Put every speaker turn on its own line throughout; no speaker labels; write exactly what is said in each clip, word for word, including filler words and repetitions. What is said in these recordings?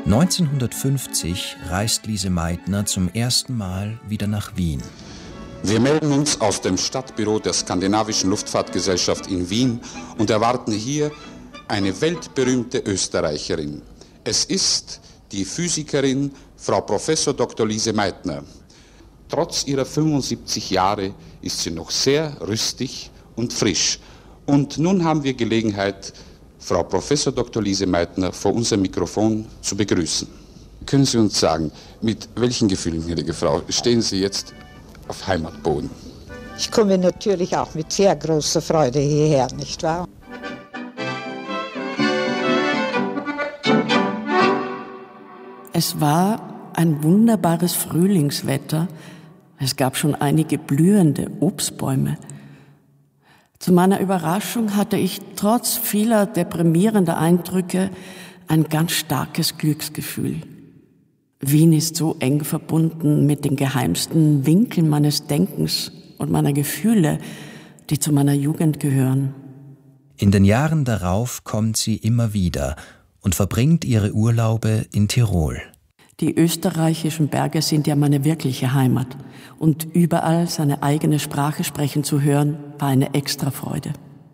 neunzehnhundertfünfzig reist Lise Meitner zum ersten Mal wieder nach Wien.
Wir melden uns aus dem Stadtbüro der Skandinavischen Luftfahrtgesellschaft in Wien und erwarten hier eine weltberühmte Österreicherin. Es ist die Physikerin Frau Professor Doktor Lise Meitner. Trotz ihrer fünfundsiebzig Jahre ist sie noch sehr rüstig und frisch. Und nun haben wir Gelegenheit, Frau Professor Doktor Lise Meitner vor unserem Mikrofon zu begrüßen. Können Sie uns sagen, mit welchen Gefühlen, gnädige Frau, stehen Sie jetzt auf Heimatboden?
Ich komme natürlich auch mit sehr großer Freude hierher, nicht wahr?
Es war ein wunderbares Frühlingswetter. Es gab schon einige blühende Obstbäume. Zu meiner Überraschung hatte ich trotz vieler deprimierender Eindrücke ein ganz starkes Glücksgefühl. Wien ist so eng verbunden mit den geheimsten Winkeln meines Denkens und meiner Gefühle, die zu meiner Jugend gehören.
In den Jahren darauf kommt sie immer wieder und verbringt ihre Urlaube in Tirol.
Die österreichischen Berge sind ja meine wirkliche Heimat. Und überall seine eigene Sprache sprechen zu hören, war eine Extrafreude.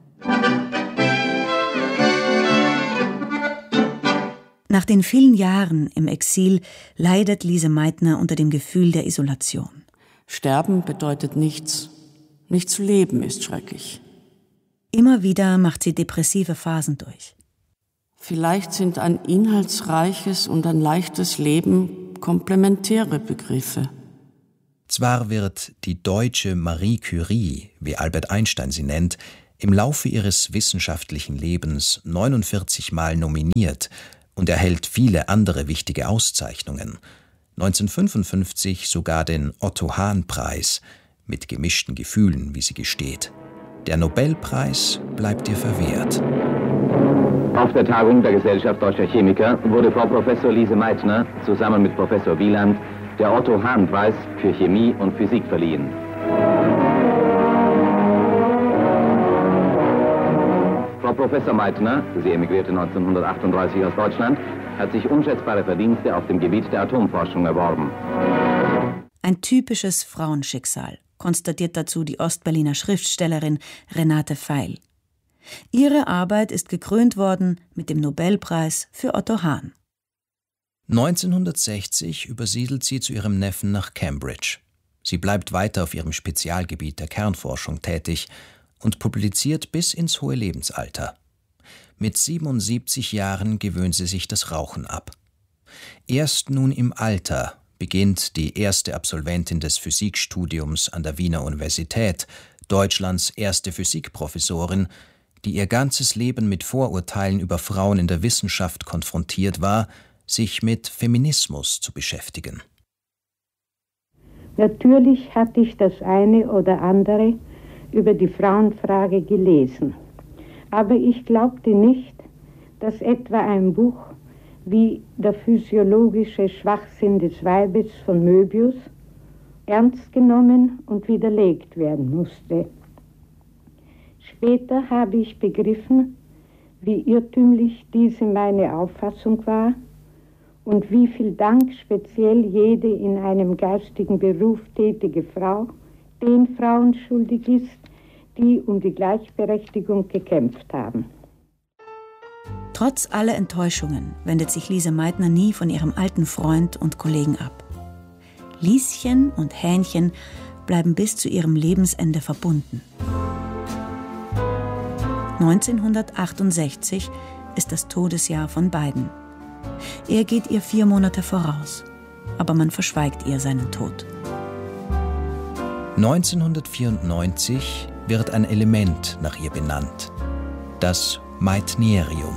Nach den vielen Jahren im Exil leidet Lise Meitner unter dem Gefühl der Isolation.
Sterben bedeutet nichts. Nicht zu leben ist schrecklich.
Immer wieder macht sie depressive Phasen durch.
Vielleicht sind ein inhaltsreiches und ein leichtes Leben komplementäre Begriffe.
Zwar wird die deutsche Marie Curie, wie Albert Einstein sie nennt, im Laufe ihres wissenschaftlichen Lebens neunundvierzig Mal nominiert und erhält viele andere wichtige Auszeichnungen. neunzehnhundertfünfundfünfzig sogar den Otto-Hahn-Preis, mit gemischten Gefühlen, wie sie gesteht. Der Nobelpreis bleibt ihr verwehrt.
Auf der Tagung der Gesellschaft Deutscher Chemiker wurde Frau Professor Lise Meitner zusammen mit Professor Wieland der Otto-Hahn-Preis für Chemie und Physik verliehen. Frau Professor Meitner, sie emigrierte neunzehnhundertachtunddreißig aus Deutschland, hat sich unschätzbare Verdienste auf dem Gebiet der Atomforschung erworben.
Ein typisches Frauenschicksal, konstatiert dazu die Ostberliner Schriftstellerin Renate Veil. Ihre Arbeit ist gekrönt worden mit dem Nobelpreis für Otto Hahn.
neunzehnhundertsechzig übersiedelt sie zu ihrem Neffen nach Cambridge. Sie bleibt weiter auf ihrem Spezialgebiet der Kernforschung tätig und publiziert bis ins hohe Lebensalter. Mit siebenundsiebzig Jahren gewöhnt sie sich das Rauchen ab. Erst nun im Alter beginnt die erste Absolventin des Physikstudiums an der Wiener Universität, Deutschlands erste Physikprofessorin, die ihr ganzes Leben mit Vorurteilen über Frauen in der Wissenschaft konfrontiert war, sich mit Feminismus zu beschäftigen.
Natürlich hatte ich das eine oder andere über die Frauenfrage gelesen, aber ich glaubte nicht, dass etwa ein Buch wie Der physiologische Schwachsinn des Weibes von Möbius ernst genommen und widerlegt werden musste. Später habe ich begriffen, wie irrtümlich diese meine Auffassung war und wie viel Dank speziell jede in einem geistigen Beruf tätige Frau den Frauen schuldig ist, die um die Gleichberechtigung gekämpft haben.
Trotz aller Enttäuschungen wendet sich Lise Meitner nie von ihrem alten Freund und Kollegen ab. Lieschen und Hähnchen bleiben bis zu ihrem Lebensende verbunden. neunzehnhundertachtundsechzig ist das Todesjahr von beiden. Er geht ihr vier Monate voraus, aber man verschweigt ihr seinen Tod.
neunzehnhundertvierundneunzig wird ein Element nach ihr benannt, das Meitnerium.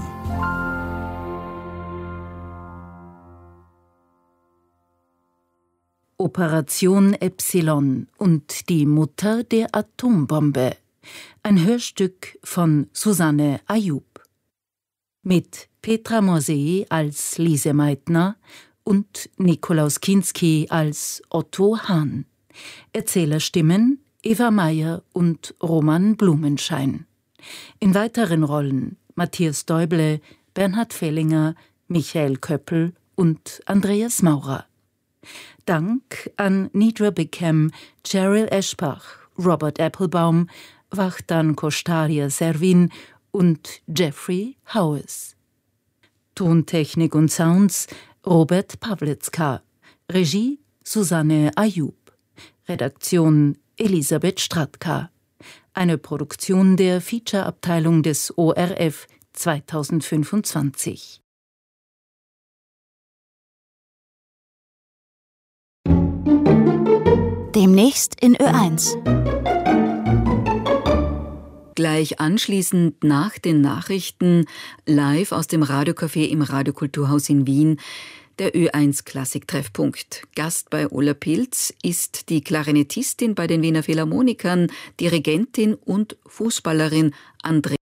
Operation Epsilon und die Mutter der Atombombe. Ein Hörstück von Susanne Ayub. Mit Petra Morsey als Lise Meitner und Nikolaus Kinski als Otto Hahn. Erzählerstimmen Eva Meyer und Roman Blumenschein. In weiteren Rollen Matthias Däuble, Bernhard Fellinger, Michael Köppel und Andreas Maurer. Dank an Nidra Bickham, Cheryl Eschbach, Robert Applebaum, Wachtan Kostaria Servin und Jeffrey Howes. Tontechnik und Sounds Robert Pawlitzka. Regie Susanne Ayub. Redaktion Elisabeth Stratka. Eine Produktion der Feature-Abteilung des O R F zweitausendfünfundzwanzig.
Demnächst in Ö eins.
Gleich anschließend nach den Nachrichten live aus dem Radiocafé im Radiokulturhaus in Wien der Ö eins Klassik-Treffpunkt. Gast bei Ulla Pilz ist die Klarinettistin bei den Wiener Philharmonikern, Dirigentin und Fußballerin Andrea